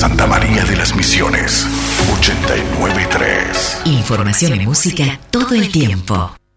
Santa María de las Misiones, 89.3. Información y música todo el tiempo.